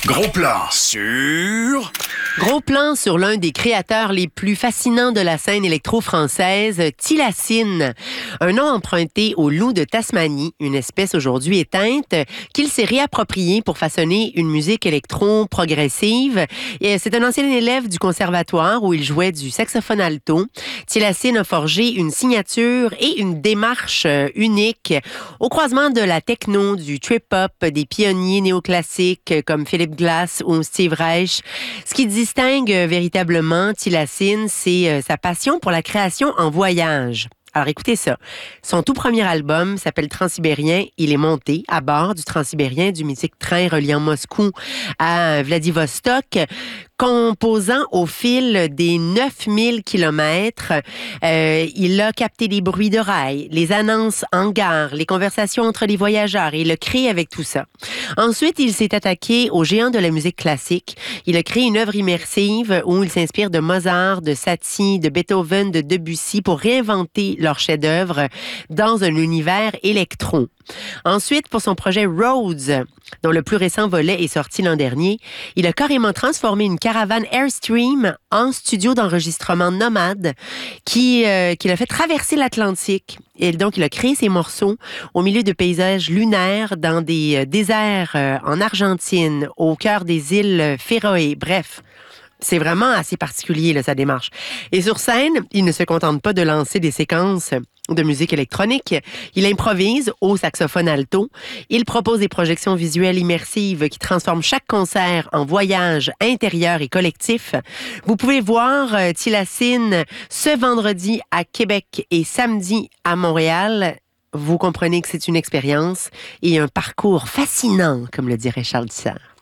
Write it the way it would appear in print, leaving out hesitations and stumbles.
Gros plan sur... Gros plan sur l'un des créateurs les plus fascinants de la scène électro-française, Tillacine. Un nom emprunté au loup de Tasmanie, une espèce aujourd'hui éteinte, qu'il s'est réapproprié pour façonner une musique électro-progressive. Et c'est un ancien élève du conservatoire où il jouait du saxophone alto. Tillacine a forgé une signature et une démarche unique au croisement de la techno, du trip-hop, des pionniers néoclassiques comme Philip Glass ou Steve Reich. Ce qui distingue véritablement Tillacine, c'est sa passion pour la création en voyage. Alors écoutez ça. Son tout premier album s'appelle Transsibérien. Il est monté à bord du Transsibérien, du mythique train reliant Moscou à Vladivostok, composant au fil des 9000 kilomètres. Il a capté les bruits de rails, les annonces en gare, les conversations entre les voyageurs et il a créé avec tout ça. Ensuite, il s'est attaqué aux géants de la musique classique. Il a créé une œuvre immersive où il s'inspire de Mozart, de Satie, de Beethoven, de Debussy pour réinventer leur chef-d'œuvre dans un univers électro. Ensuite, pour son projet Rhodes, dont le plus récent volet est sorti l'an dernier, il a carrément transformé une caravane Airstream en studio d'enregistrement nomade qu'il a fait traverser l'Atlantique. Et donc, il a créé ses morceaux au milieu de paysages lunaires dans des déserts en Argentine, au cœur des îles Féroé. Bref, c'est vraiment assez particulier, là, sa démarche. Et sur scène, il ne se contente pas de lancer des séquences de musique électronique. Il improvise au saxophone alto. Il propose des projections visuelles immersives qui transforment chaque concert en voyage intérieur et collectif. Vous pouvez voir Tillacine ce vendredi à Québec et samedi à Montréal. Vous comprenez que c'est une expérience et un parcours fascinant, comme le dirait Charles Tissard.